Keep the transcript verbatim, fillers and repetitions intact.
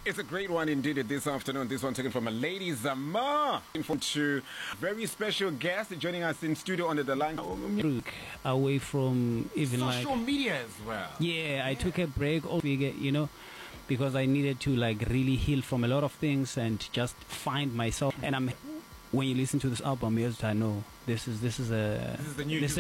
It's a great one indeed this afternoon. This one taken from a lady, Zama. To very special guest joining us in studio under the line. Away from even social like, media as well. Yeah, I yeah. took a break, you know, because I needed to like really heal from a lot of things and just find myself. And I'm when you listen to this album, yes, I know this is this is a this is the new. This